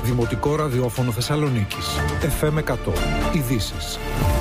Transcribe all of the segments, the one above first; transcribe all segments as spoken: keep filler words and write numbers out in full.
Δημοτικό ραδιόφωνο Θεσσαλονίκης. εφ εμ εκατό. Ειδήσεις.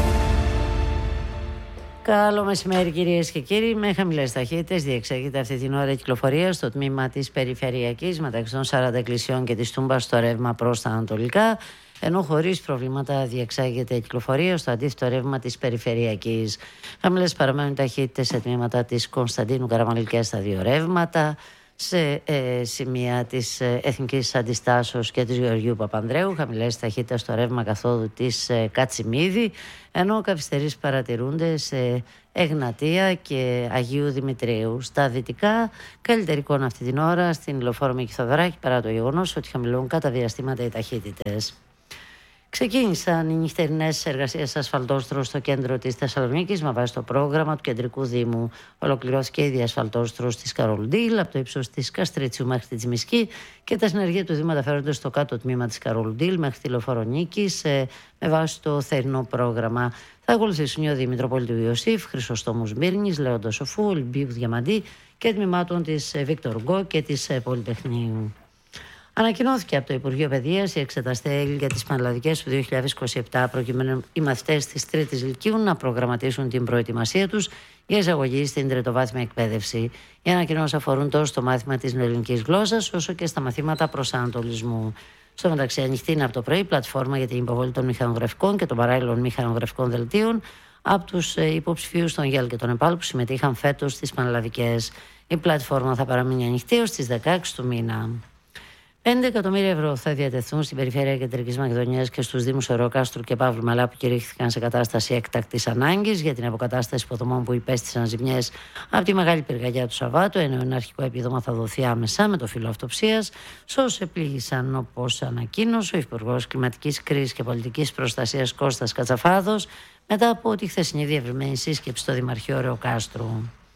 Καλό μεσημέρι, κυρίες και κύριοι. Με χαμηλές ταχύτητες διεξάγεται αυτή την ώρα η κυκλοφορία στο τμήμα της Περιφερειακής μεταξύ των σαράντα εκκλησιών και της Τούμπας στο ρεύμα προς τα ανατολικά, ενώ χωρίς προβλήματα διεξάγεται η κυκλοφορία στο αντίθετο ρεύμα της Περιφερειακής. Χαμηλές παραμένουν ταχύτητες σε τμήματα της Κωνσταντίνου Καραμαλικά στα δύο ρεύματα, σε ε, σημεία της ε, Εθνικής Αντιστάσεως και της Γεωργίου Παπανδρέου, χαμηλές ταχύτητες στο ρεύμα καθόδου της ε, Κατσιμίδη, ενώ καθυστερήσεις παρατηρούνται σε Εγνατία και Αγίου Δημητρίου. Στα δυτικά, καλύτερη εικόνα αυτή την ώρα στην Λεωφόρο Μίκη Θοδωράκη, παρά το γεγονός ότι χαμηλούν κατά διαστήματα οι ταχύτητες. Ξεκίνησαν οι νυχτερινές εργασίες ασφαλτόστρου στο κέντρο της Θεσσαλονίκης με βάση το πρόγραμμα του Κεντρικού Δήμου. Ολοκληρώθηκε η διασφαλτόστρου της Καρολντήλ από το ύψος της Καστρίτσιου μέχρι τη Τσιμισκή και τα συνεργεία του Δήμου μεταφέρονται στο κάτω τμήμα της Καρολντήλ μέχρι τη Λεωφόρο Νίκης με βάση το θερινό πρόγραμμα. Θα ακολουθήσουν οι οδοί Μητροπολίτου Ιωσήφ, Χρυσοστόμου Σμύρνης, Λέοντα Σοφού, Ολυμπίου Διαμαντή και τμήματων της Βίκτορ Γκο και της Πολυτεχνείου. Ανακοινώθηκε από το Υπουργείο Παιδείας η εξεταστέλη για τις πανελλαδικές του δύο χιλιάδες είκοσι επτά, προκειμένου οι μαθητές της τρίτης Λυκείου να προγραμματίσουν την προετοιμασία τους για εισαγωγή στην τριτοβάθμια εκπαίδευση. Οι ανακοινώσεις αφορούν τόσο στο μάθημα της νεοελληνικής γλώσσας, όσο και στα μαθήματα προσανατολισμού. Στο μεταξύ, ανοιχτή είναι από το πρωί η πλατφόρμα για την υποβολή των μηχανογραφικών και των παράλληλων μηχανογραφικών δελτίων από τους υποψηφίους των ΓΕΛ και των ΕΠΑΛ που συμμετείχαν φέτος στις πανελλαδικές. Η πλατφόρμα θα παραμείνει ανοιχτή ως τις δεκαέξι του μήνα. πέντε εκατομμύρια ευρώ θα διατεθούν στην περιφέρεια Κεντρικής Μακεδονίας και στους Δήμους Ωρεοκάστρου και Παύλου Μαλά που κηρύχθηκαν σε κατάσταση έκτακτης ανάγκης για την αποκατάσταση υποδομών που υπέστησαν ζημιές από τη μεγάλη πυρκαγιά του Σαββάτου, ενώ ένα αρχικό επίδομα θα δοθεί άμεσα με το φύλλο αυτοψίας σε όσους επλήγησαν, όπως ανακοίνωσε ο Υπουργός Κλιματικής Κρίσης και Πολιτικής Προστασίας Κώστας Κατσαφάδος μετά από τη χθεσινή διευρυμένη σύσκεψη στο Δημαρχείο Ωρεοκάστρου.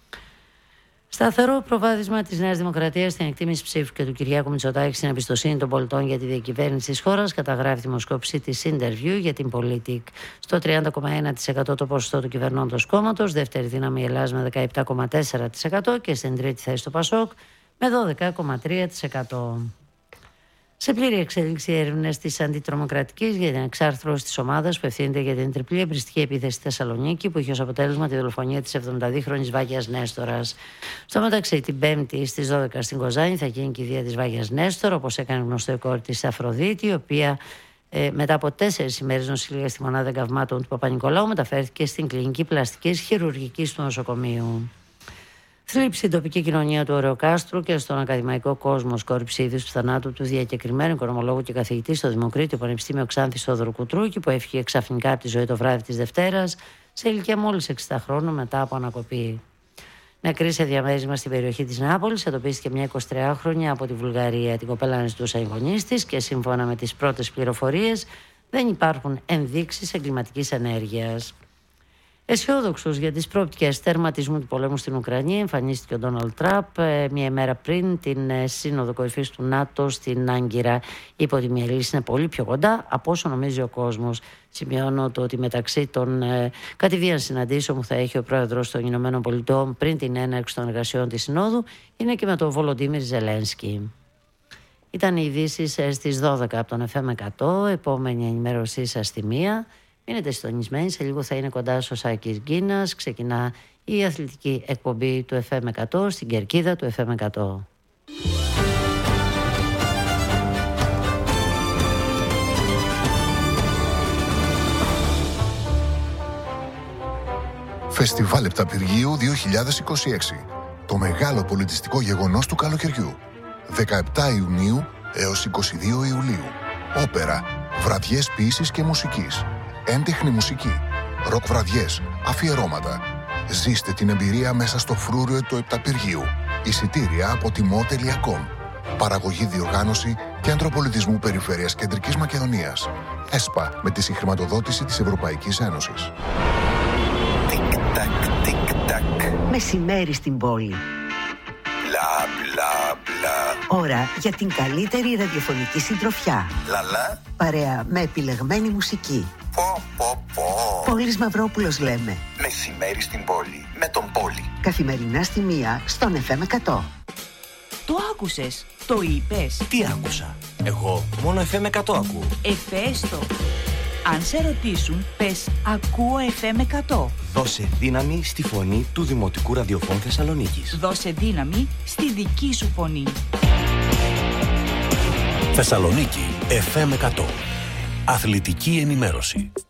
Σταθερό προβάδισμα της Νέας Δημοκρατίας στην εκτίμηση ψήφου και του Κυριάκου Μητσοτάκη στην εμπιστοσύνη των πολιτών για τη διακυβέρνηση της χώρας, καταγράφει δημοσκόπηση της Interview για την Politic. Στο τριάντα κόμμα ένα τοις εκατό το ποσοστό του κυβερνώντος κόμματος, δεύτερη δύναμη η Ελλάδα με δεκαεπτά κόμμα τέσσερα τοις εκατό και στην τρίτη θέση το Πασόκ με δώδεκα κόμμα τρία τοις εκατό. Σε πλήρη εξέλιξη έρευνες της Αντιτρομοκρατικής για την εξάρθρωση της ομάδας που ευθύνεται για την τριπλή εμπριστική επίθεση στη Θεσσαλονίκη, που είχε ως αποτέλεσμα τη δολοφονία της εβδομηνταδύχρονης Βάγιας Νέστορας. Στο μεταξύ, την Πέμπτη στις δώδεκα στην Κοζάνη θα γίνει και η κηδεία της Βάγιας Νέστορα, όπως έκανε γνωστό η κόρη της Αφροδίτη, η οποία ε, μετά από τέσσερις ημέρες νοσηλείας στη μονάδα εγκαυμάτων του Παπα-Νικολάου μεταφέρθηκε στην κλινική πλαστικής χειρουργικής του νοσοκομείου. Θλίψη στην τοπική κοινωνία του Ωρεοκάστρου και στον ακαδημαϊκό κόσμο σκόρυψη είδους του θανάτου του διακεκριμένου οικονομολόγου και καθηγητή στο Δημοκρίτιο Πανεπιστήμιο Ξάνθης Θόδωρου Κουτρούκη, που έφυγε ξαφνικά από τη ζωή το βράδυ της Δευτέρας σε ηλικία μόλις εξήντα χρόνων μετά από ανακοπή. Νεκρή σε διαμέρισμα στην περιοχή της Νεάπολης εντοπίστηκε μια εικοσιτριάχρονη από τη Βουλγαρία. Την κοπέλα αναζητούσαν οι γονείς της και σύμφωνα με τις πρώτες πληροφορίες δεν υπάρχουν ενδείξεις εγκληματικής ενέργειας. Αισιόδοξος για τις προοπτικές τερματισμού του πολέμου στην Ουκρανία, εμφανίστηκε ο Ντόναλντ Τραμπ μία ημέρα πριν την σύνοδο κορυφής του ΝΑΤΟ στην Άγκυρα. Είπε ότι μια λύση είναι πολύ πιο κοντά από όσο νομίζει ο κόσμος. Σημειώνω το ότι μεταξύ των ε, κατηδίαν συναντήσεων που θα έχει ο πρόεδρος των Ηνωμένων Πολιτειών πριν την έναρξη των εργασιών της Συνόδου είναι και με τον Βολοντίμιρ Ζελένσκι. Ήταν οι ειδήσεις στις δώδεκα από τον εφ εμ εκατό. Επόμενη ενημέρωσή σας στη μία. Μείνετε συντονισμένοι, σε λίγο θα είναι κοντά στο Σάκης Γκίνας. Ξεκινά η αθλητική εκπομπή του εφ εμ εκατό στην κερκίδα του εφ εμ εκατό. Φεστιβάλ Επταπηργίου δύο χιλιάδες είκοσι έξι. Το μεγάλο πολιτιστικό γεγονός του καλοκαιριού. δεκαεπτά Ιουνίου έως είκοσι δύο Ιουλίου. Όπερα, βραδιές ποίησης και μουσικής. Έντεχνη μουσική, ροκ βραδιές, αφιερώματα. Ζήστε την εμπειρία μέσα στο φρούριο του Επταπηργίου. Εισιτήρια από τιμό τελεία κομ. Παραγωγή, διοργάνωση Κέντρο Πολιτισμού Περιφέρειας Κεντρικής Μακεδονίας. ΕΣΠΑ με τη συγχρηματοδότηση της Ευρωπαϊκής Ένωσης. Τικ-τακ, τικ-τακ. Μεσημέρι στην πόλη. Μπλα, μπλα, μπλα. Ώρα για την καλύτερη ραδιοφωνική συντροφιά. Λαλά. Παρέα με επιλεγμένη μουσική. Πω, πω, πω. Πόλης Μαυρόπουλος λέμε. Μεσημέρι στην πόλη. Με τον Πόλη. Καθημερινά στη μία στον εφ εμ εκατό. Το άκουσες, το είπες. Τι άκουσα? Εγώ μόνο εφ εμ εκατό ακούω. Εφέστο. Αν σε ρωτήσουν, πες ακούω εφ εμ εκατό. Δώσε δύναμη στη φωνή του Δημοτικού Ραδιοφώνου Θεσσαλονίκης. Δώσε δύναμη στη δική σου φωνή. Θεσσαλονίκη εφ εμ εκατό. Αθλητική ενημέρωση.